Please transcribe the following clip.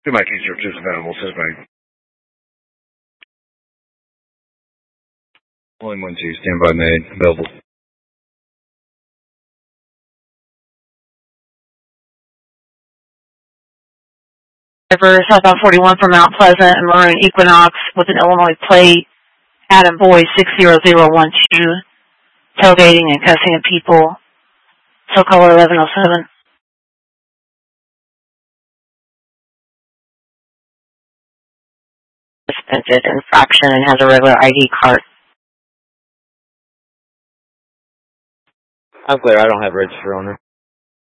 2 Mike East, 02 is available, says Mike. William 12, standby made, available. Driver southbound 41 from Mount Pleasant and Maroon Equinox with an Illinois plate, Adam Boy 60012, tailgating and cussing at people, SoColor 1107. Suspended infraction and has a regular ID card. I'm clear, I don't have register on her.